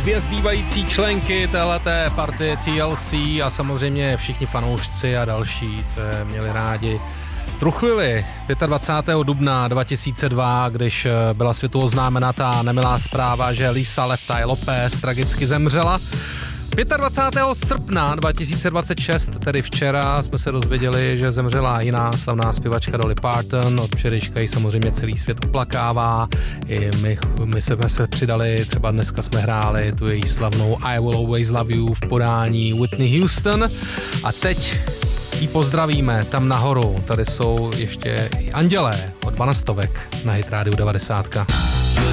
dvě zbývající členky téhleté party TLC a samozřejmě všichni fanoušci a další, co je měli rádi, truchlili 25. dubna 2002, když byla světu oznámena ta nemilá zpráva, že Lisa Lefty Lopez tragicky zemřela. 25. srpna 2026, tedy včera, jsme se dozvěděli, že zemřela jiná slavná zpěvačka Dolly Parton. Od včerejška ji samozřejmě celý svět oplakává. I my jsme se přidali, třeba dneska jsme hráli tu její slavnou I Will Always Love You v podání Whitney Houston. A teď ji pozdravíme tam nahoru. Tady jsou ještě andělé od Vanastovek na Hit Radio 90.